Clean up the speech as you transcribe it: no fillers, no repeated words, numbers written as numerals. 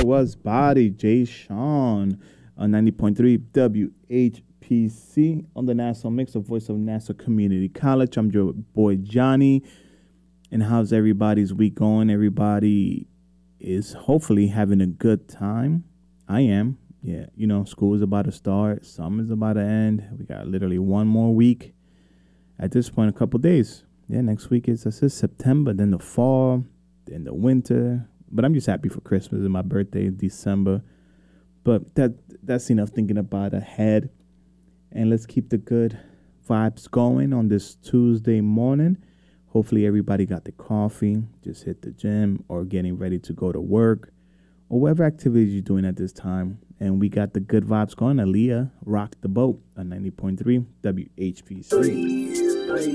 That was Body Jay Sean on 90.3 WHPC on the Nassau Mix, the voice of Nassau Community College. I'm your boy Johnny. And how's everybody's week going? Everybody is hopefully having a good time. I am. Yeah, you know, school is about to start. Summer's about to end. We got literally one more week. At this point, a couple days. Yeah, next week is September, then the fall, then the winter. But I'm just happy for Christmas and my birthday in December. But that's enough thinking about ahead. And let's keep the good vibes going on this Tuesday morning. Hopefully everybody got the coffee, just hit the gym, or getting ready to go to work, or whatever activities you're doing at this time. And we got the good vibes going. Aaliyah rocked the boat on 90.3 WHPC.